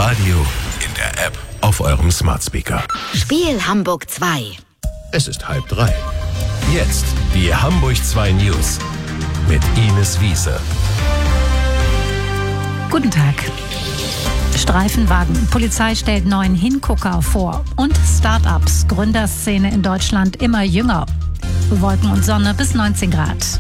Radio, in der App, auf eurem Smart Speaker. Spiel Hamburg 2. Es ist 2:30. Jetzt die Hamburg 2 News mit Ines Wiese. Guten Tag. Streifenwagen. Polizei stellt neuen Hingucker vor. Und Start-ups. Gründerszene in Deutschland immer jünger. Wolken und Sonne bis 19 Grad.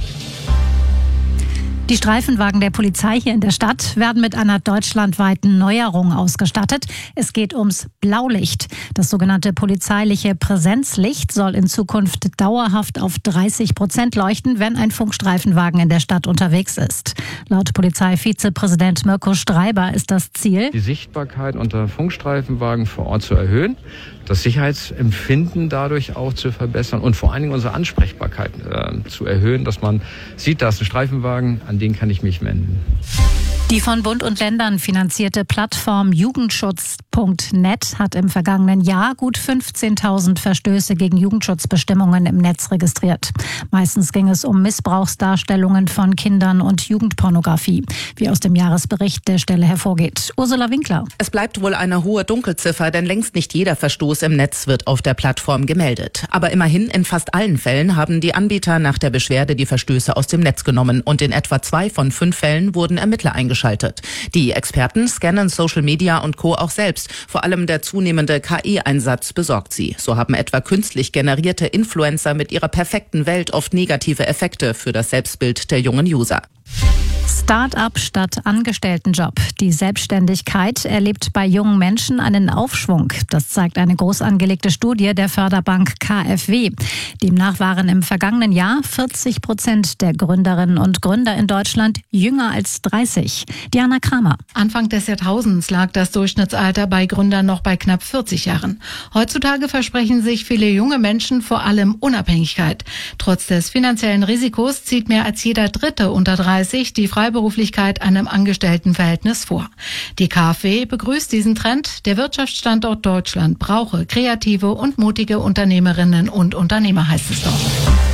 Die Streifenwagen der Polizei hier in der Stadt werden mit einer deutschlandweiten Neuerung ausgestattet. Es geht ums Blaulicht. Das sogenannte polizeiliche Präsenzlicht soll in Zukunft dauerhaft auf 30% leuchten, wenn ein Funkstreifenwagen in der Stadt unterwegs ist. Laut Polizeivizepräsident Mirko Streiber ist das Ziel, die Sichtbarkeit unter Funkstreifenwagen vor Ort zu erhöhen, das Sicherheitsempfinden dadurch auch zu verbessern und vor allen Dingen unsere Ansprechbarkeit zu erhöhen, dass man sieht, da ist ein Streifenwagen, an den kann ich mich wenden. Die von Bund und Ländern finanzierte Plattform Jugendschutz.net hat im vergangenen Jahr gut 15.000 Verstöße gegen Jugendschutzbestimmungen im Netz registriert. Meistens ging es um Missbrauchsdarstellungen von Kindern und Jugendpornografie, wie aus dem Jahresbericht der Stelle hervorgeht. Ursula Winkler. Es bleibt wohl eine hohe Dunkelziffer, denn längst nicht jeder Verstoß im Netz wird auf der Plattform gemeldet. Aber immerhin in fast allen Fällen haben die Anbieter nach der Beschwerde die Verstöße aus dem Netz genommen und in etwa 2 von 5 Fällen wurden Ermittler eingeschaltet. Die Experten scannen Social Media und Co. auch selbst. Vor allem der zunehmende KI-Einsatz besorgt sie. So haben etwa künstlich generierte Influencer mit ihrer perfekten Welt oft negative Effekte für das Selbstbild der jungen User. Start-up statt Angestelltenjob. Die Selbstständigkeit erlebt bei jungen Menschen einen Aufschwung. Das zeigt eine groß angelegte Studie der Förderbank KfW. Demnach waren im vergangenen Jahr 40% der Gründerinnen und Gründer in Deutschland jünger als 30. Diana Kramer. Anfang des Jahrtausends lag das Durchschnittsalter bei Gründern noch bei knapp 40 Jahren. Heutzutage versprechen sich viele junge Menschen vor allem Unabhängigkeit. Trotz des finanziellen Risikos zieht mehr als jeder Dritte unter 30 die Freiberuflichkeit einem Angestelltenverhältnis vor. Die KfW begrüßt diesen Trend. Der Wirtschaftsstandort Deutschland brauche kreative und mutige Unternehmerinnen und Unternehmer, heißt es dort.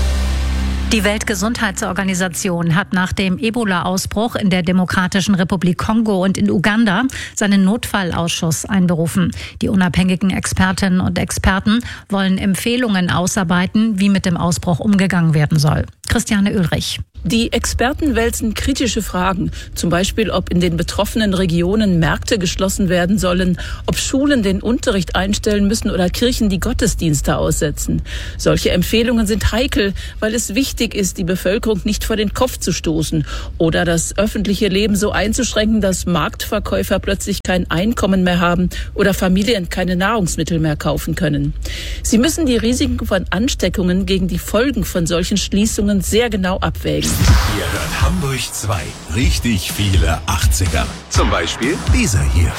Die Weltgesundheitsorganisation hat nach dem Ebola-Ausbruch in der Demokratischen Republik Kongo und in Uganda seinen Notfallausschuss einberufen. Die unabhängigen Expertinnen und Experten wollen Empfehlungen ausarbeiten, wie mit dem Ausbruch umgegangen werden soll. Christiane Ulrich. Die Experten wälzen kritische Fragen, zum Beispiel, ob in den betroffenen Regionen Märkte geschlossen werden sollen, ob Schulen den Unterricht einstellen müssen oder Kirchen die Gottesdienste aussetzen. Solche Empfehlungen sind heikel, weil es wichtig ist, die Bevölkerung nicht vor den Kopf zu stoßen oder das öffentliche Leben so einzuschränken, dass Marktverkäufer plötzlich kein Einkommen mehr haben oder Familien keine Nahrungsmittel mehr kaufen können. Sie müssen die Risiken von Ansteckungen gegen die Folgen von solchen Schließungen sehr genau abwägen. Ihr hört Hamburg 2. Richtig viele 80er. Zum Beispiel dieser hier.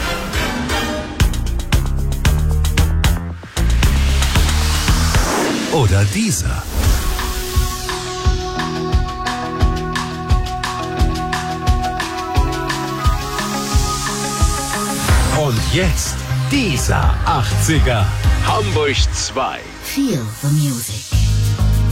Oder dieser. Und jetzt dieser 80er. Hamburg 2. Feel the music.